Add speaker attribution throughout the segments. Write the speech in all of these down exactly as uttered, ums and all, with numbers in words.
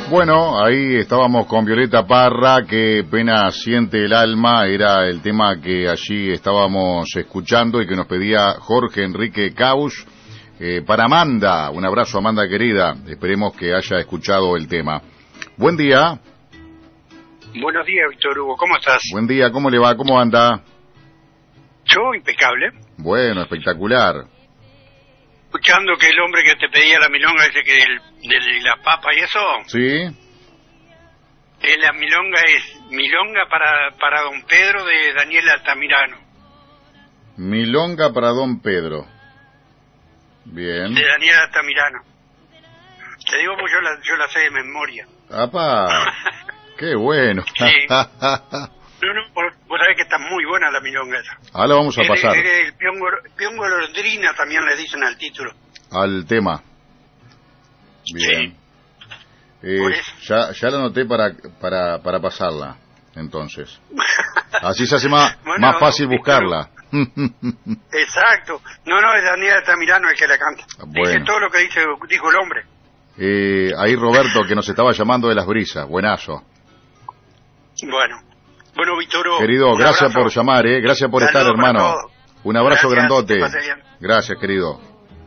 Speaker 1: Bueno, ahí estábamos con Violeta Parra, qué pena siente el alma, era el tema que allí estábamos escuchando y que nos pedía Jorge Enrique Caus. Eh, para Amanda, un abrazo Amanda querida, esperemos que haya escuchado el tema. Buen día.
Speaker 2: Buenos días, Víctor Hugo, ¿cómo estás?
Speaker 1: Buen día, ¿cómo le va? ¿Cómo anda?
Speaker 2: Yo, impecable.
Speaker 1: Bueno, espectacular.
Speaker 2: Escuchando que el hombre que te pedía la milonga, ese que el, de la papa y eso,
Speaker 1: ¿sí?
Speaker 2: Eh, la milonga es milonga para, para don Pedro de Daniel Altamirano.
Speaker 1: Milonga para don Pedro. Bien.
Speaker 2: De Daniel Altamirano. Te digo porque yo la, yo la sé de memoria.
Speaker 1: ¡Apa! ¡Qué bueno!
Speaker 2: Sí. No, no, vos, vos sabés que está muy buena la milonga esa.
Speaker 1: Ahora vamos a pasar.
Speaker 2: El, el, el piongo, piongo londrina también le dicen al título.
Speaker 1: Al tema. Bien.
Speaker 2: Sí.
Speaker 1: Eh, ya, ya la anoté para, para, para pasarla, entonces. Así se hace más, bueno, más fácil buscarla.
Speaker 2: Exacto. No, no, es Daniel Altamirano el que la canta. Bueno. Dice todo lo que dice, dijo el hombre.
Speaker 1: Eh, ahí Roberto, que nos estaba llamando de Las Brisas. Buenazo.
Speaker 2: Bueno. Bueno, Víctor.
Speaker 1: Querido, gracias abrazo. por llamar, ¿eh? Gracias por Saludos estar, hermano. Un abrazo
Speaker 2: gracias,
Speaker 1: grandote. Gracias, querido.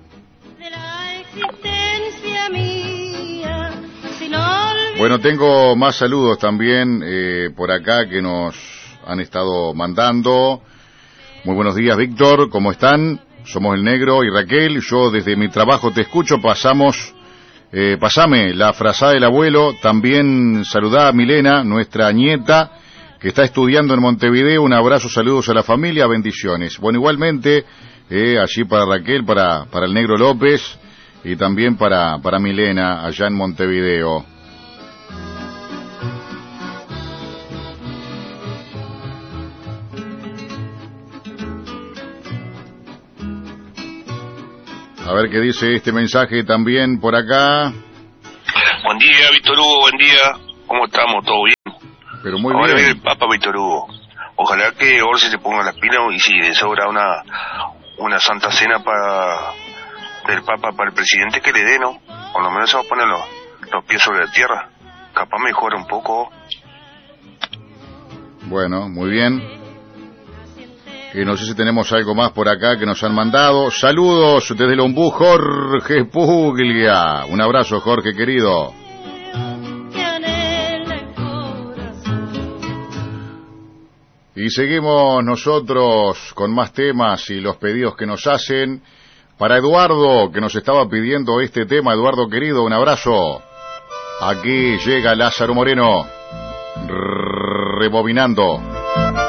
Speaker 1: Bueno, tengo más saludos también eh, por acá que nos han estado mandando. Muy buenos días, Víctor. ¿Cómo están? Somos el Negro y Raquel. Yo desde mi trabajo te escucho. Pasamos... Eh, pasame la frazada del abuelo. También saludá a Milena, nuestra nieta, que está estudiando en Montevideo. Un abrazo, saludos a la familia, bendiciones. Bueno, igualmente, eh, allí para Raquel, para, para el Negro López, y también para, para Milena, allá en Montevideo. A ver qué dice este mensaje también por acá.
Speaker 3: Buen día, Víctor Hugo, buen día. ¿Cómo estamos? ¿Todo bien?
Speaker 1: Pero muy
Speaker 3: Ahora
Speaker 1: bien.
Speaker 3: viene el Papa, Víctor Hugo. Ojalá que Orsi se ponga las pilas y si le sobra una una santa cena para del Papa para el presidente, que le dé, ¿no? Por lo menos se va a poner los, los pies sobre la tierra. Capaz mejora un poco.
Speaker 1: Bueno, muy bien. Que no sé si tenemos algo más por acá que nos han mandado. Saludos desde Lombú, Jorge Puglia. Un abrazo, Jorge, querido. Y seguimos nosotros con más temas y los pedidos que nos hacen. Para Eduardo, que nos estaba pidiendo este tema, Eduardo querido, un abrazo. Aquí llega Lázaro Moreno, rebobinando.